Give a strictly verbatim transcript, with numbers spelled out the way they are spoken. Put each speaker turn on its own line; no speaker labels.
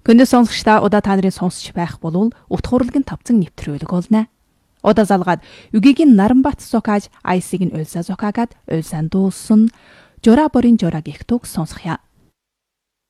Көнөө сонсогчдаа удаа та нарын сонсч байх болвол утга хурлын тавцан нэвтрүүлэг болно. Удаа залгаад үгийн Наранбат сокаж айсыг нь өлсө зокагад өлсөн дууссан жора борын жора гихтуг сонсохя.